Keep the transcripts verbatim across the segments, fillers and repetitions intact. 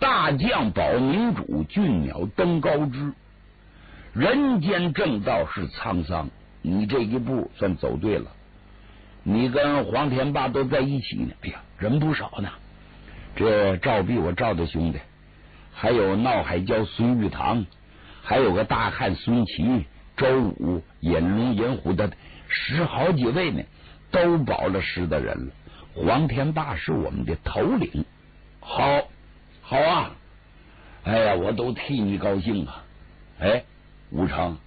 大将保民主，俊鸟登高枝。人间正道是沧桑，你这一步算走对了。你跟黄天霸都在一起呢，哎呀，人不少呢。这赵壁我赵的兄弟，还有闹海椒孙玉堂，还有个大汉孙琦、周武、引龙引虎的十好几位呢，都保了师的人了。黄天霸是我们的头领。好，好啊！哎呀，我都替你高兴啊！哎，武成，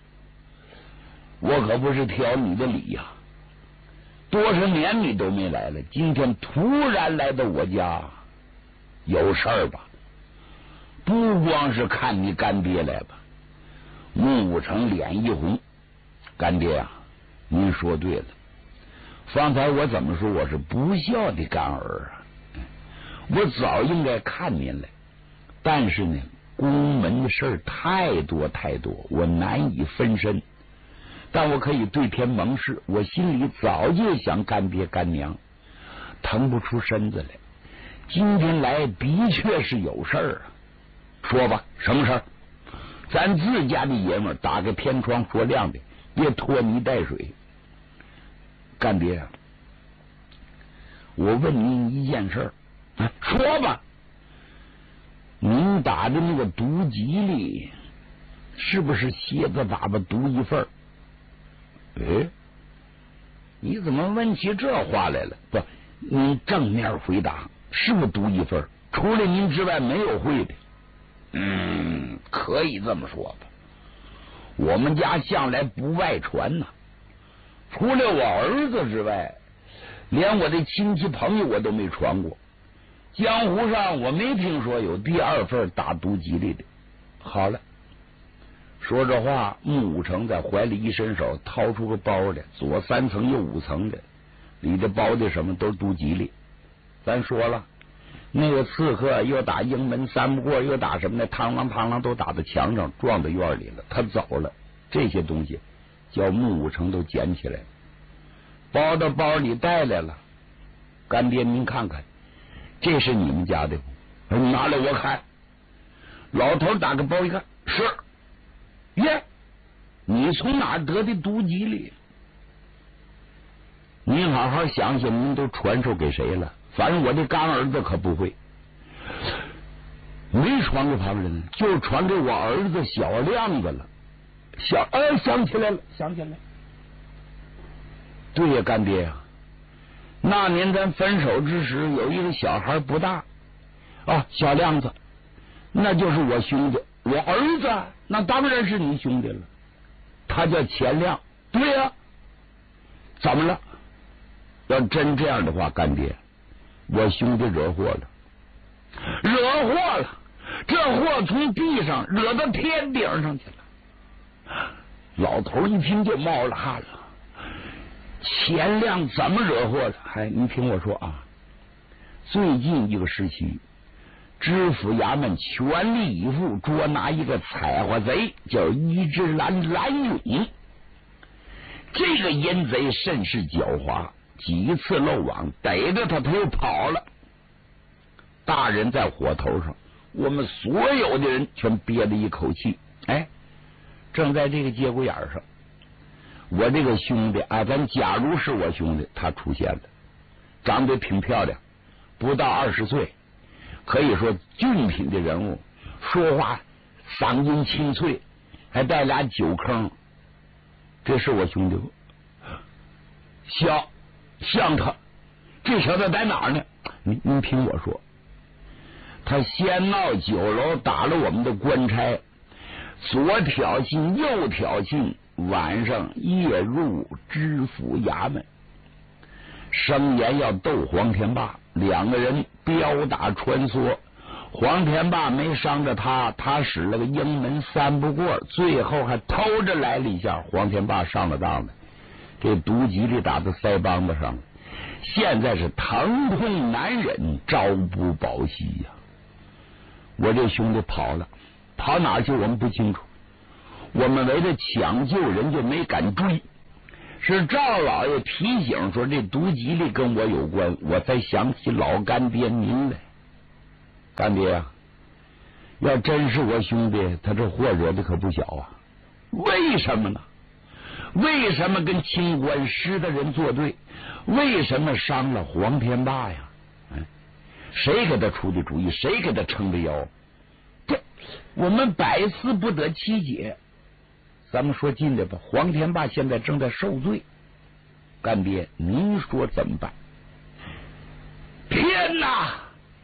我可不是挑你的理呀、啊，多少年你都没来了，今天突然来到我家，有事儿吧？不光是看你干爹来吧。穆武成脸一红，干爹啊，您说对了，方才我怎么说我是不孝的干儿啊？我早应该看您来，但是呢，宫门的事儿太多太多，我难以分身。但我可以对天盟誓，我心里早就想干爹干娘，腾不出身子来。今天来的确是有事儿啊，说吧，什么事儿？咱自家的爷们儿打个天窗说亮的，别拖泥带水。干爹啊，我问您一件事儿。说吧，您打的那个毒吉利是不是蝎子粑粑独一份？哎，你怎么问起这话来了？不，您正面回答，是不是独一份？除了您之外没有会的。嗯，可以这么说吧。我们家向来不外传呐、啊，除了我儿子之外，连我的亲戚朋友我都没传过。江湖上我没听说有第二份打毒吉利的。好了，说这话，穆武成在怀里一伸手，掏出个包来，左三层右五层的，里头包的什么都是毒吉利。咱说了，那个刺客又打营门三不过，又打什么呢？螳螂螳螂都打到墙上，撞到院里了。他走了，这些东西叫穆武成都捡起来了，包到包里带来了。干爹，您看看。这是你们家的不？拿来我看。老头打个包一看，是。耶，你从哪得的毒吉利？您好好想想，您都传授给谁了？反正我的干儿子可不会，没传给旁人，就传给我儿子小亮子了。小哎，想起来了，想起来了。对呀，干爹呀、啊。那年咱分手之时，有一个小孩不大啊，小亮子，那就是我兄弟。我儿子那当然是你兄弟了，他叫钱亮。对呀、啊，怎么了？要真这样的话，干爹，我兄弟惹祸了，惹祸了，这祸从地上惹到天顶上去了。老头一听就冒了汗了。钱亮怎么惹祸了？哎，你听我说啊，最近一个时期，知府衙门全力以赴捉拿一个采花贼，叫一只蓝蓝勇。这个阴贼甚是狡猾，几次漏网，逮着他他又跑了。大人在火头上，我们所有的人全憋了一口气。哎，正在这个节骨眼上，我这个兄弟啊，咱假如是我兄弟，他出现了，长得挺漂亮，不到二十岁，可以说俊品的人物，说话嗓音清脆，还带俩酒坑，这是我兄弟不？像像他，这小子在哪儿呢？你你听我说，他先闹酒楼，打了我们的官差，左挑衅右挑衅，晚上夜入知府衙门，声言要斗黄天霸，两个人镖打穿梭，黄天霸没伤着他，他使了个英门三不过，最后还偷着来了一下，黄天霸上了当了，这毒吉利打到腮帮子上了，现在是疼痛难忍，朝不保夕呀、啊！我这兄弟跑了，跑哪去我们不清楚，我们为了抢救人就没敢追，是赵老爷提醒说这毒吉利跟我有关，我才想起老干爹您来。干爹啊， 要真是我兄弟，他这祸惹的可不小啊！为什么呢？为什么跟清官师的人作对？为什么伤了黄天霸呀？嗯，谁给他出的主意？谁给他撑的腰？这我们百思不得其解。咱们说近的吧，黄天霸现在正在受罪，干爹，您说怎么办？天哪！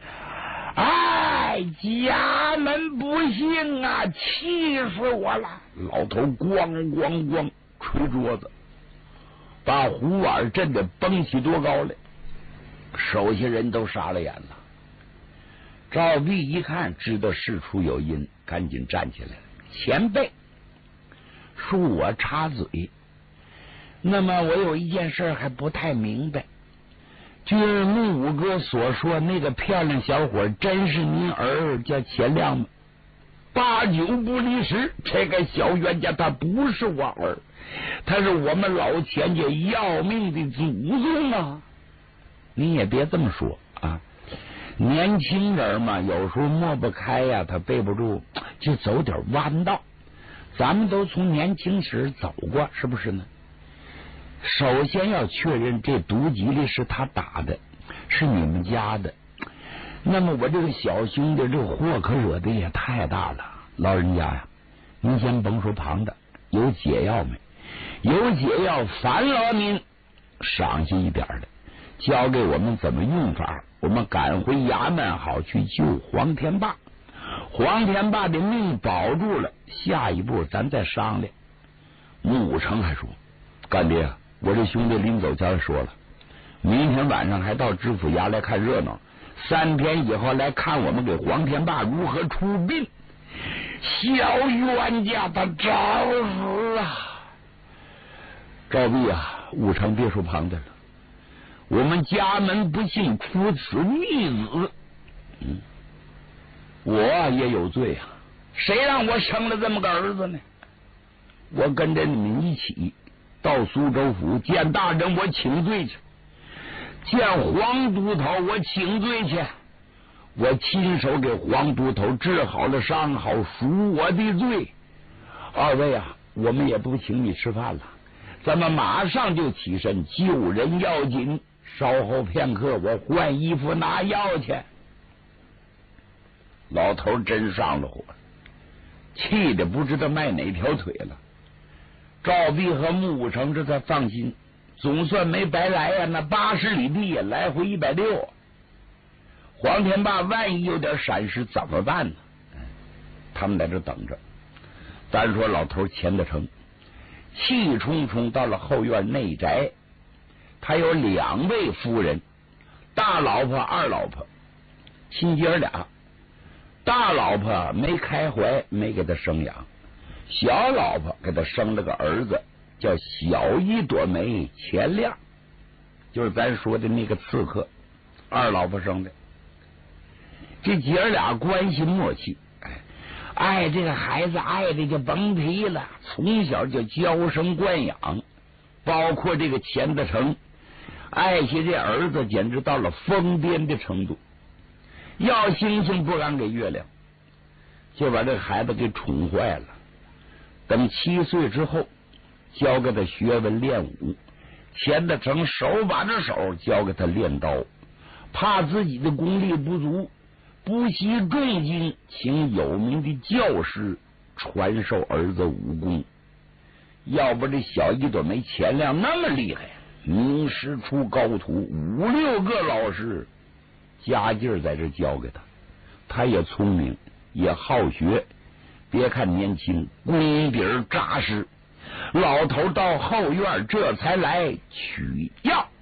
哎，家门不幸啊，气死我了！老头咣咣咣捶桌子，把胡碗震得蹦起多高来，手下人都傻了眼了。赵壁一看，知道事出有因，赶紧站起来了。前辈，恕我插嘴，那么我有一件事还不太明白。据木五哥所说，那个漂亮小伙真是您儿叫钱亮吗？八九不离十，这个小冤家他不是我儿，他是我们老钱家要命的祖宗啊！你也别这么说啊，年轻人嘛，有时候抹不开呀，他背不住，就走点弯道。咱们都从年轻时走过，是不是呢？首先要确认这毒吉利是他打的，是你们家的。那么我这个小兄弟这祸可惹的也太大了。老人家呀，您先甭说旁的，有解药没？有解药，烦劳您赏下一点的，教给我们怎么用法，我们赶回衙门好去救黄天霸。黄天霸的命保住了，下一步咱再商量。穆武成还说，干爹，我这兄弟临走前说了，明天晚上还到知府衙来看热闹，三天以后来看我们给黄天霸如何出殡。小冤家他找死啊！赵壁啊，武成别说旁的了，我们家门不幸出此逆子，嗯，我也有罪啊！谁让我生了这么个儿子呢？我跟着你们一起到苏州府见大人，我请罪去；见黄都头，我请罪去。我亲手给黄都头治好了伤，好赎我的罪。二位啊，我们也不请你吃饭了，咱们马上就起身，救人要紧。稍后片刻，我换衣服拿药去。老头真上了火，气得不知道迈哪条腿了。赵壁和穆武成这才放心，总算没白来呀、啊！那八十里地也来回一百六。黄天霸万一有点闪失怎么办呢？他们在这等着。单说老头钱德成气冲冲到了后院内宅，他有两位夫人，大老婆二老婆，亲姐俩。大老婆没开怀，没给他生养，小老婆给他生了个儿子，叫小一朵梅钱亮，就是咱说的那个刺客，二老婆生的。这姐儿俩关系默契，哎，爱这个孩子爱的就甭提了，从小就娇生惯养，包括这个钱德成，爱惜这儿子简直到了疯癫的程度，要星星不敢给月亮，就把这个孩子给宠坏了。等七岁之后，教给他学文练武，钱德成手把着手教给他练刀，怕自己的功力不足，不惜重金请有名的教师传授儿子武功。要不这小一朵梅钱亮那么厉害，名师出高徒，五六个老师加劲在这教给他。他也聪明，也好学，别看年轻，功底扎实。老头到后院这才来取药。